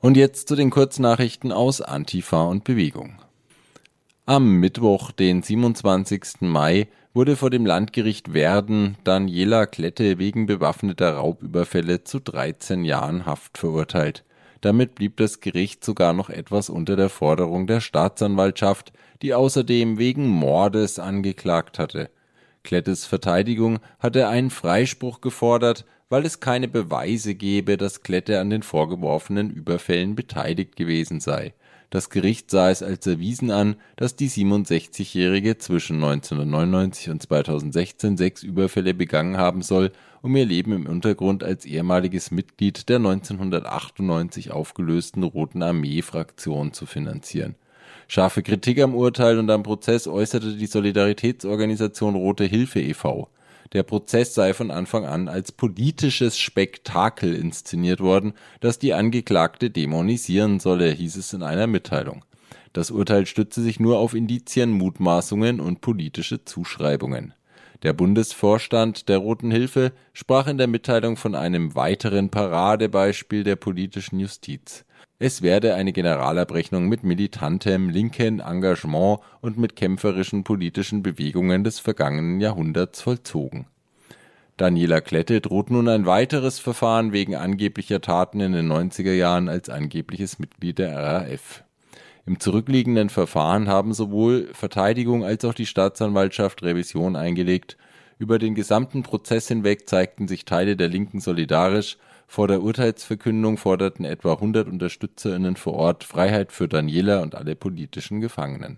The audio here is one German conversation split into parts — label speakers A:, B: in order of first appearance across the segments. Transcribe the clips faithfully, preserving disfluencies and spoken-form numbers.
A: Und jetzt zu den Kurznachrichten aus Antifa und Bewegung. Am Mittwoch, den siebenundzwanzigsten Mai, wurde vor dem Landgericht Werden Daniela Klette wegen bewaffneter Raubüberfälle zu dreizehn Jahren Haft verurteilt. Damit blieb das Gericht sogar noch etwas unter der Forderung der Staatsanwaltschaft, die außerdem wegen Mordes angeklagt hatte. Klettes Verteidigung hatte einen Freispruch gefordert, weil es keine Beweise gebe, dass Klette an den vorgeworfenen Überfällen beteiligt gewesen sei. Das Gericht sah es als erwiesen an, dass die siebenundsechzigjährige zwischen neunzehnhundertneunundneunzig und zweitausendsechzehn sechs Überfälle begangen haben soll, um ihr Leben im Untergrund als ehemaliges Mitglied der neunzehnhundertachtundneunzig aufgelösten Roten Armee-Fraktion zu finanzieren. Scharfe Kritik am Urteil und am Prozess äußerte die Solidaritätsorganisation Rote Hilfe e V Der Prozess sei von Anfang an als politisches Spektakel inszeniert worden, das die Angeklagte dämonisieren solle, hieß es in einer Mitteilung. Das Urteil stütze sich nur auf Indizien, Mutmaßungen und politische Zuschreibungen. Der Bundesvorstand der Roten Hilfe sprach in der Mitteilung von einem weiteren Paradebeispiel der politischen Justiz. Es werde eine Generalabrechnung mit militantem linken Engagement und mit kämpferischen politischen Bewegungen des vergangenen Jahrhunderts vollzogen. Daniela Klette droht nun ein weiteres Verfahren wegen angeblicher Taten in den neunziger Jahren als angebliches Mitglied der R A F. Im zurückliegenden Verfahren haben sowohl Verteidigung als auch die Staatsanwaltschaft Revision eingelegt. Über den gesamten Prozess hinweg zeigten sich Teile der Linken solidarisch. Vor der Urteilsverkündung forderten etwa hundert UnterstützerInnen vor Ort Freiheit für Daniela und alle politischen Gefangenen.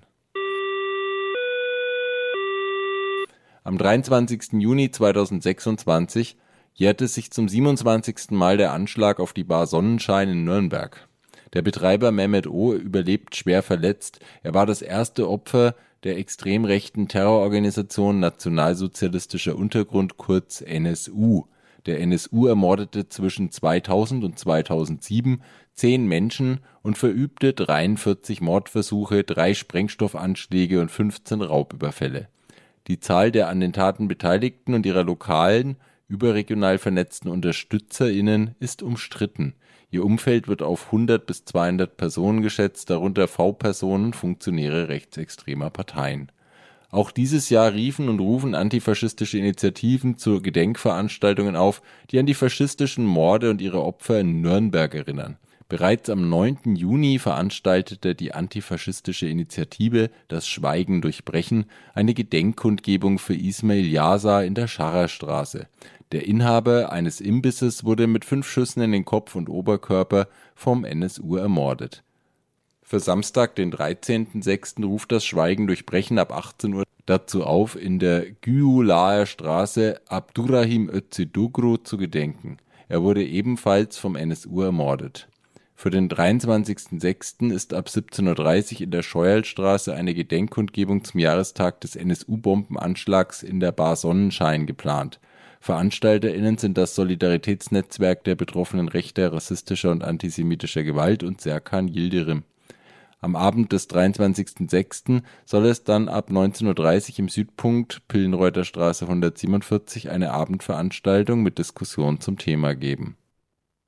A: Am dreiundzwanzigsten Juni zweitausendsechsundzwanzig jährte sich zum siebenundzwanzigsten Mal der Anschlag auf die Bar Sonnenschein in Nürnberg. Der Betreiber Mehmet O. überlebt schwer verletzt. Er war das erste Opfer der extrem rechten Terrororganisation Nationalsozialistischer Untergrund, kurz N S U. Der N S U ermordete zwischen zweitausend und zweitausendsieben zehn Menschen und verübte dreiundvierzig Mordversuche, drei Sprengstoffanschläge und fünfzehn Raubüberfälle. Die Zahl der an den Taten Beteiligten und ihrer lokalen, überregional vernetzten UnterstützerInnen ist umstritten. Ihr Umfeld wird auf hundert bis zweihundert Personen geschätzt, darunter V-Personen, Funktionäre rechtsextremer Parteien. Auch dieses Jahr riefen und rufen antifaschistische Initiativen zu Gedenkveranstaltungen auf, die an die faschistischen Morde und ihre Opfer in Nürnberg erinnern. Bereits am neunten Juni veranstaltete die antifaschistische Initiative Das Schweigen durchbrechen eine Gedenkkundgebung für Ismail Yasa in der Scharrerstraße. Der Inhaber eines Imbisses wurde mit fünf Schüssen in den Kopf und Oberkörper vom N S U ermordet. Für Samstag, den dreizehnten sechsten ruft das Schweigen durchbrechen ab achtzehn Uhr dazu auf, in der Güulaer Straße Abdurrahim Öztürk zu gedenken. Er wurde ebenfalls vom N S U ermordet. Für den dreiundzwanzigsten sechsten ist ab siebzehn Uhr dreißig in der Scheuerlstraße eine Gedenkkundgebung zum Jahrestag des N S U-Bombenanschlags in der Bar Sonnenschein geplant. VeranstalterInnen sind das Solidaritätsnetzwerk der Betroffenen rechter, rassistischer und antisemitischer Gewalt und Serkan Yildirim. Am Abend des dreiundzwanzigsten sechsten soll es dann ab neunzehn Uhr dreißig im Südpunkt Pillenreuther Straße hundertsiebenundvierzig eine Abendveranstaltung mit Diskussion zum Thema geben.